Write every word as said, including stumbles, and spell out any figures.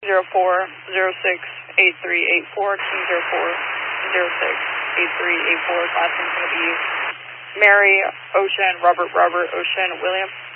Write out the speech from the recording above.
zero four zero six eight three eight four, King zero four zero six eight three eight four. Last name's going to be Mary, Ocean, Robert, Robert, Ocean, William.